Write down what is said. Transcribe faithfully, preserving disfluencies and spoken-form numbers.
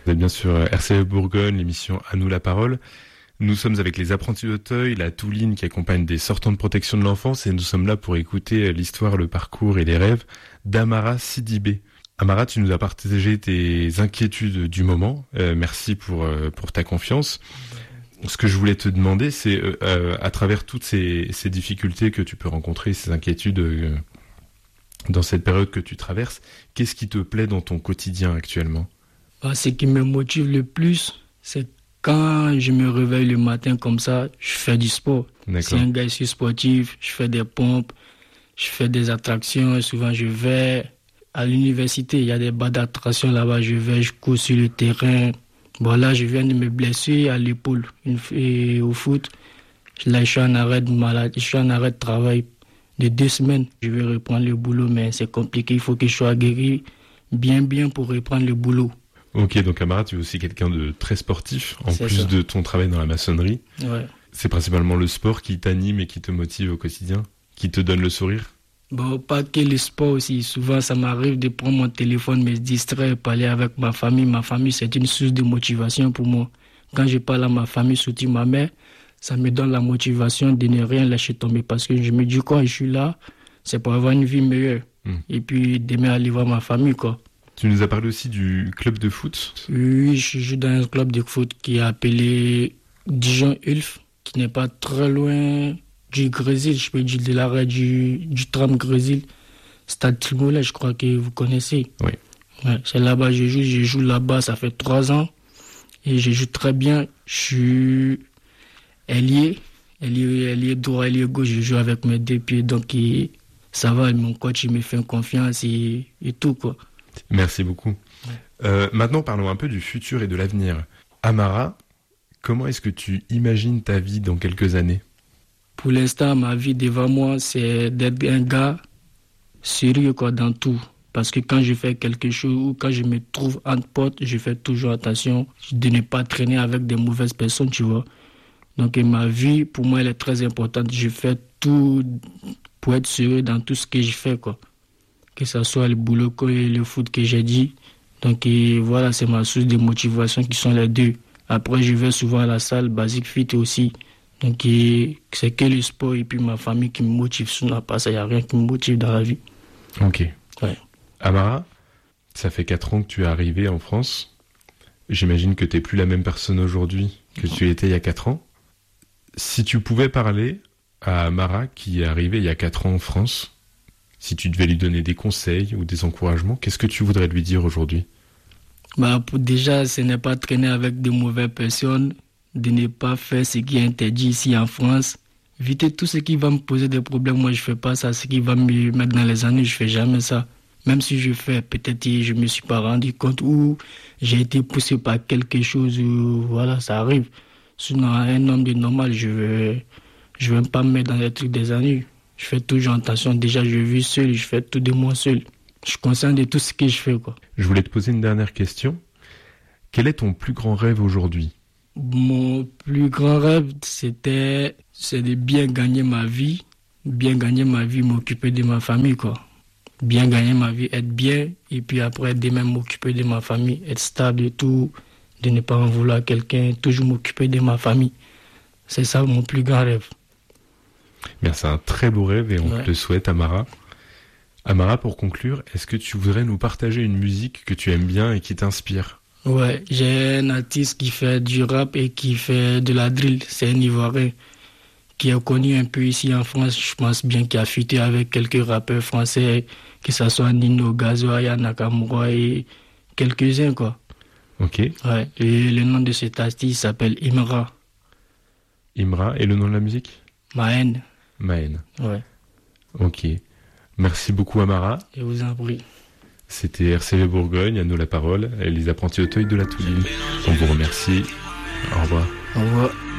Vous êtes bien sûr R C V Bourgogne, l'émission À nous la parole. Nous sommes avec les apprentis d'Auteuil, la Touline qui accompagne des sortants de protection de l'enfance, et nous sommes là pour écouter l'histoire, le parcours et les rêves d'Amara Sidibé. Amara, tu nous as partagé tes inquiétudes du moment. Euh, merci pour, euh, pour ta confiance. Ce que je voulais te demander, c'est euh, à travers toutes ces, ces difficultés que tu peux rencontrer, ces inquiétudes euh, dans cette période que tu traverses, qu'est-ce qui te plaît dans ton quotidien actuellement ? Bah, ce qui me motive le plus, c'est quand je me réveille le matin comme ça, je fais du sport. D'accord. C'est un gars ici sportif, je fais des pompes, je fais des attractions. Souvent, je vais à l'université, il y a des barres d'attractions là-bas. Je vais, je cours sur le terrain. Bon, là, je viens de me blesser à l'épaule une, et au foot. Là, je suis en arrêt de maladie, je suis en arrêt de travail de deux semaines. Je vais reprendre le boulot, mais c'est compliqué. Il faut que je sois guéri bien, bien pour reprendre le boulot. Ok, donc Amara, tu es aussi quelqu'un de très sportif, en C'est plus ça. de ton travail dans la maçonnerie. Ouais. C'est principalement le sport qui t'anime et qui te motive au quotidien, qui te donne le sourire. Bon, pas que le sport aussi. Souvent, ça m'arrive de prendre mon téléphone, me distraire, parler avec ma famille. Ma famille, c'est une source de motivation pour moi. Quand je parle à ma famille, surtout ma mère, ça me donne la motivation de ne rien lâcher tomber. Parce que je me dis, quoi, je suis là, c'est pour avoir une vie meilleure. Mmh. Et puis, demain, aller voir ma famille, quoi. Tu nous as parlé aussi du club de foot. Oui, je joue dans un club de foot qui est appelé Dijon Ulf, qui n'est pas très loin du Brésil, je peux dire de l'arrêt du, du tram Brésil. Stade Trimolet, je crois que vous connaissez. Oui. Ouais, c'est là-bas que je joue. Je joue là-bas, ça fait trois ans. Et je joue très bien. Je suis ailier, ailier, ailier droit, ailier gauche. Je joue avec mes deux pieds. Donc, il, ça va. Mon coach, il me fait confiance et, et tout, quoi. Merci beaucoup. Ouais. Euh, maintenant, parlons un peu du futur et de l'avenir. Amara, comment est-ce que tu imagines ta vie dans quelques années ? Pour l'instant, ma vie devant moi, c'est d'être un gars sérieux, quoi, dans tout. Parce que quand je fais quelque chose ou quand je me trouve entre potes, je fais toujours attention de ne pas traîner avec des mauvaises personnes, tu vois. Donc, ma vie, pour moi, elle est très importante. Je fais tout pour être sérieux dans tout ce que je fais, quoi. Que ce soit le boulot et le foot que j'ai dit. Donc, et voilà, c'est ma source de motivation qui sont les deux. Après, je vais souvent à la salle, Basic Fit aussi. Donc, et c'est que le sport et puis ma famille qui me motive. Sinon, à part ça, il n'y a rien qui me motive dans la vie. Ok. Ouais. Amara, ça fait quatre ans que tu es arrivé en France. J'imagine que tu n'es plus la même personne aujourd'hui que tu étais il y a quatre ans. Si tu pouvais parler à Amara qui est arrivée il y a quatre ans en France, si tu devais lui donner des conseils ou des encouragements, qu'est-ce que tu voudrais lui dire aujourd'hui ? Bah, pour déjà, ce n'est pas traîner avec de mauvaises personnes, de ne pas faire ce qui est interdit ici en France. Éviter tout ce qui va me poser des problèmes. Moi, je ne fais pas ça. Ce qui va me mettre dans les années, je ne fais jamais ça. Même si je fais, peut-être je ne me suis pas rendu compte ou j'ai été poussé par quelque chose. Ou, voilà, ça arrive. Sinon, un homme de normal, je ne vais, je vais pas me mettre dans les trucs des années. Je fais toujours attention. Déjà, je vis seul, je fais tout de moi seul. Je suis conscient de tout ce que je fais, quoi. Je voulais te poser une dernière question. Quel est ton plus grand rêve aujourd'hui ? Mon plus grand rêve, c'était c'est de bien gagner ma vie. Bien gagner ma vie, m'occuper de ma famille, quoi. Bien gagner ma vie, être bien. Et puis après, de même m'occuper de ma famille, être stable et tout. De ne pas en vouloir à quelqu'un, toujours m'occuper de ma famille. C'est ça mon plus grand rêve. Bien, c'est un très beau rêve et on Ouais. te le souhaite, Amara. Amara, pour conclure, est-ce que tu voudrais nous partager une musique que tu aimes bien et qui t'inspire ? Ouais, j'ai un artiste qui fait du rap et qui fait de la drill. C'est un Ivoirien qui est connu un peu ici en France. Je pense bien qu'il a fuité avec quelques rappeurs français, que ce soit Nino, Gazo, Aya Nakamura et quelques-uns, quoi. Ok. Ouais, et le nom de cet artiste s'appelle Imra. Imra, et le nom de la musique ? Mahen. Mahen. Ouais, Ok. Merci beaucoup, Amara. je vous en prie. C'était R C V Bourgogne, à nous la parole, et les apprentis Auteuil de la Touline. On vous remercie. Au revoir. Au revoir.